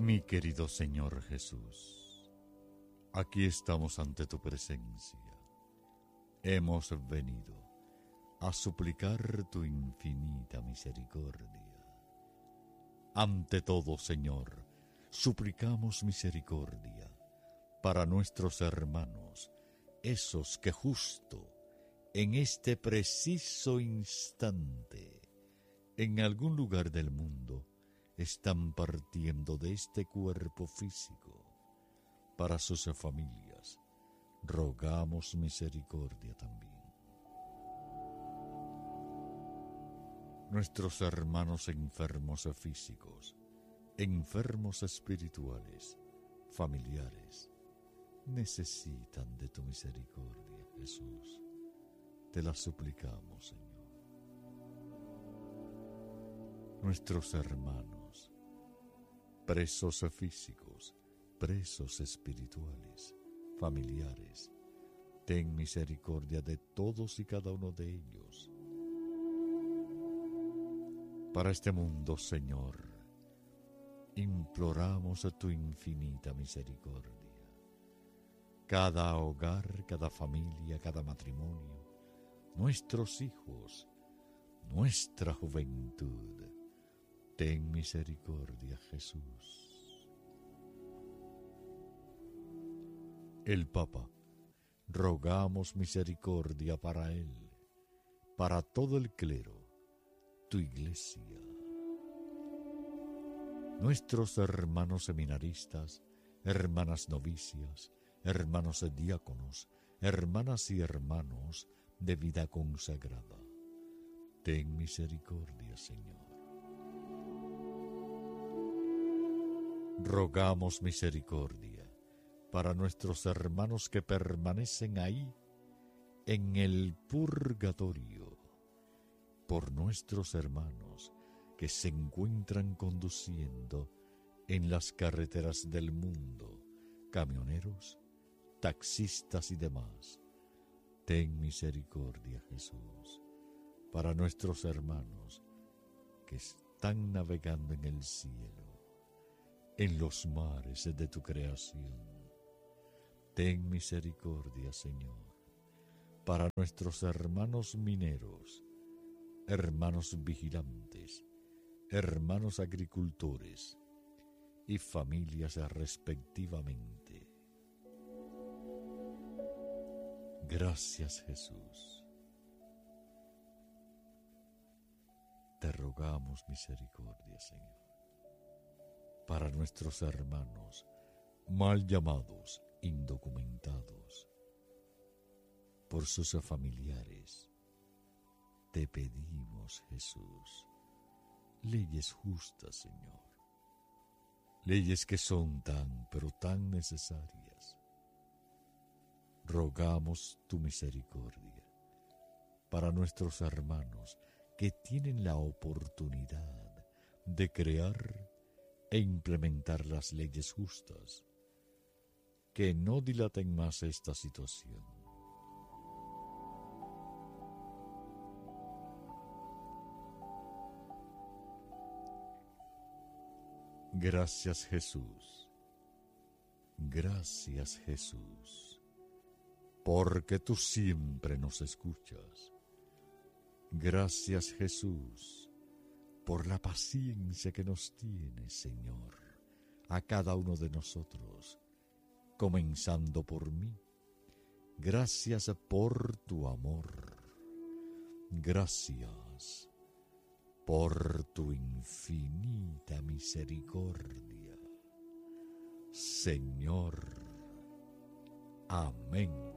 Mi querido Señor Jesús, aquí estamos ante tu presencia. Hemos venido a suplicar tu infinita misericordia. Ante todo, Señor, suplicamos misericordia para nuestros hermanos, esos que justo en este preciso instante, en algún lugar del mundo, están partiendo de este cuerpo físico. Para sus familias, rogamos misericordia también. Nuestros hermanos enfermos físicos, enfermos espirituales, familiares, necesitan de tu misericordia, Jesús. Te la suplicamos, Señor. Nuestros hermanos, presos físicos, presos espirituales, familiares, ten misericordia de todos y cada uno de ellos. Para este mundo, Señor, imploramos tu infinita misericordia. Cada hogar, cada familia, cada matrimonio, nuestros hijos, nuestra juventud, ten misericordia, Jesús. El Papa, rogamos misericordia para él, para todo el clero, tu iglesia. Nuestros hermanos seminaristas, hermanas novicias, hermanos diáconos, hermanas y hermanos de vida consagrada, ten misericordia, Señor. Rogamos misericordia para nuestros hermanos que permanecen ahí en el purgatorio, por nuestros hermanos que se encuentran conduciendo en las carreteras del mundo, camioneros, taxistas y demás. Ten misericordia, Jesús, para nuestros hermanos que están navegando en el cielo, en los mares de tu creación. Ten misericordia, Señor, para nuestros hermanos mineros, hermanos vigilantes, hermanos agricultores y familias respectivamente. Gracias, Jesús. Te rogamos misericordia, Señor, para nuestros hermanos mal llamados, indocumentados, por sus familiares. Te pedimos, Jesús, leyes justas, Señor, leyes que son tan, pero tan necesarias. Rogamos tu misericordia para nuestros hermanos que tienen la oportunidad de crear e implementar las leyes justas, que no dilaten más esta situación. Gracias, Jesús. Gracias, Jesús, porque tú siempre nos escuchas. Gracias, Jesús, por la paciencia que nos tienes, Señor, a cada uno de nosotros, comenzando por mí. Gracias por tu amor. Gracias por tu infinita misericordia, Señor. Amén.